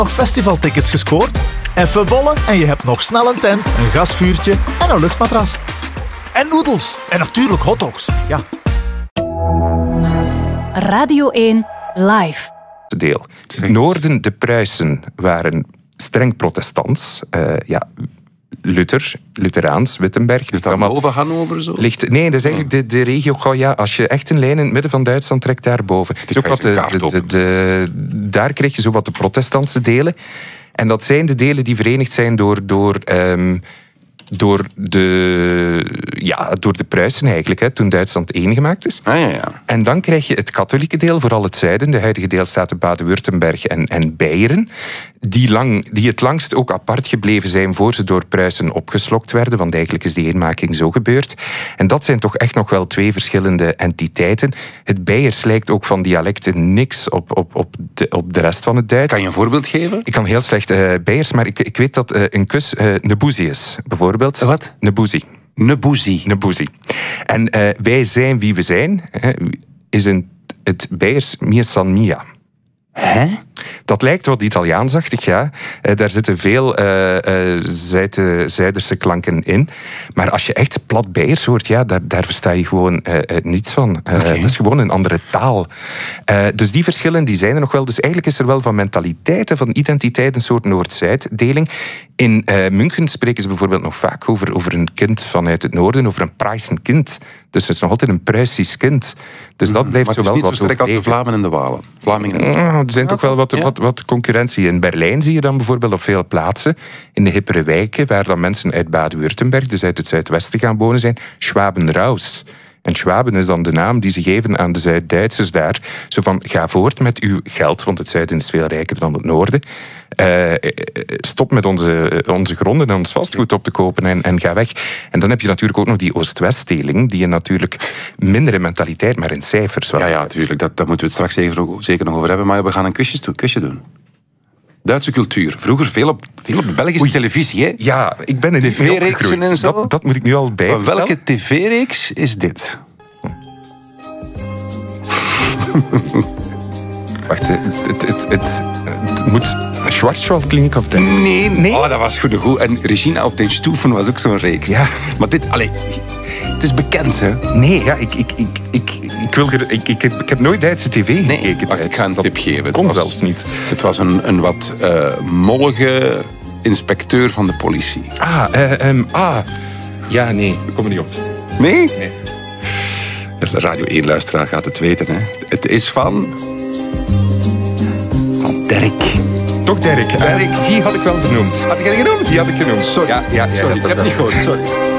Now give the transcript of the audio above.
nog festivaltickets gescoord? Even bollen en je hebt nog snel een tent, een gasvuurtje en een luchtmatras. En noedels. En natuurlijk hotdogs. Ja. Radio 1 Live. Deel. Het noorden, de Pruisen, waren streng protestants. Lutheraans, Wittenberg. Ligt dat boven Hannover zo? Nee, dat is eigenlijk de regio. Als je echt een lijn in het midden van Duitsland trekt, daarboven. Daar krijg je zo wat de protestantse delen. En dat zijn de delen die verenigd zijn door de Pruisen eigenlijk, hè, toen Duitsland één gemaakt is. Ja. En dan krijg je het katholieke deel, vooral het zuiden, de huidige deelstaten Baden-Württemberg en Beieren, die het langst ook apart gebleven zijn voor ze door Pruisen opgeslokt werden, want eigenlijk is die eenmaking zo gebeurd. En dat zijn toch echt nog wel twee verschillende entiteiten. Het Beiers lijkt ook van dialecten niks op de rest van het Duits. Kan je een voorbeeld geven? Ik kan heel slecht Beiers, maar ik weet dat een kus Nebuzi is, bijvoorbeeld. Wat? Nebuzi. En wij zijn wie we zijn, is het Beiers Mia San Mia. Hè? Dat lijkt wat Italiaansachtig, ja. Daar zitten veel Zuiderse klanken in. Maar als je echt plat Beiers hoort, ja, daar versta je gewoon niets van. Dat is gewoon een andere taal. Dus die verschillen die zijn er nog wel. Dus eigenlijk is er wel van mentaliteiten, van identiteit, een soort Noord-Zuid-deling. In München spreken ze bijvoorbeeld nog vaak over een kind vanuit het noorden, over een Pruisenkind. Dus het is nog altijd een Pruisisch kind. Dus dat blijft zo wel wat. Maar het is niet zo sterk als de Vlamingen en de Walen. Er zijn toch wel wat concurrentie. In Berlijn zie je dan bijvoorbeeld op veel plaatsen, in de hippere wijken, waar dan mensen uit Baden-Württemberg, dus uit het zuidwesten gaan wonen zijn, Schwabenraus. En Schwaben is dan de naam die ze geven aan de Zuid-Duitsers daar. Zo van, ga voort met uw geld, want het zuiden is veel rijker dan het noorden. Stop met onze gronden en ons vastgoed op te kopen en ga weg. En dan heb je natuurlijk ook nog die Oost-West-deling, die je natuurlijk minder in mentaliteit, maar in cijfers. Ja, natuurlijk. Daar moeten we het straks zeker nog over hebben. Maar we gaan een quizje doen. Duitse cultuur. Vroeger veel op de Belgische televisie, hè? Ja, ik ben er niet mee opgegroeid. En zo. Dat moet ik nu al bij Van vertellen. welke tv-reeks is dit? Wacht, het moet Schwarzwaldklinik of dat? Nee. Oh, dat was goed. En Regina op den Stufen was ook zo'n reeks. Ja. Maar het is bekend, hè? Nee, ja, ik heb nooit Duitse tv gekeken. Wacht, ik ga een tip geven. Het kon zelfs niet. Het was een wat mollige inspecteur van de politie. Ja, nee, we komen niet op. Nee? De Radio 1-luisteraar gaat het weten, hè? Het is van Dirk. Toch Dirk. Die had ik wel genoemd. Had ik het genoemd? Die had ik genoemd. Sorry. Ja, sorry, ik heb het niet gehoord. Sorry.